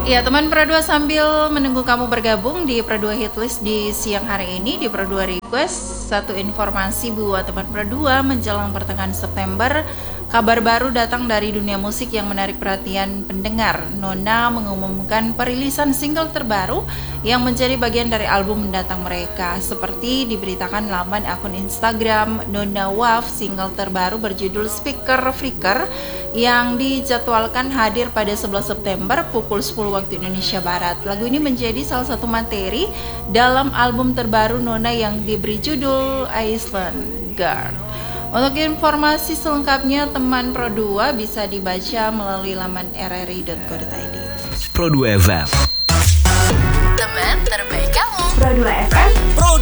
Ya, teman Pro 2, sambil menunggu kamu bergabung di Pro 2 Hitlist di siang hari ini, di Pro 2 Request, satu informasi buat teman Pro 2 menjelang pertengahan September. Kabar baru datang dari dunia musik yang menarik perhatian pendengar. Nona mengumumkan perilisan single terbaru yang menjadi bagian dari album mendatang mereka. Seperti diberitakan laman akun Instagram Nona Waf, single terbaru berjudul Speaker Freaker yang dijadwalkan hadir pada 11 September pukul 10 waktu Indonesia Barat. Lagu ini menjadi salah satu materi dalam album terbaru Nona yang diberi judul Island Girl. Untuk informasi selengkapnya, teman Pro 2 bisa dibaca melalui laman rri.co.id. Pro 2 FM, Teman terbaik kamu. Pro 2 FM.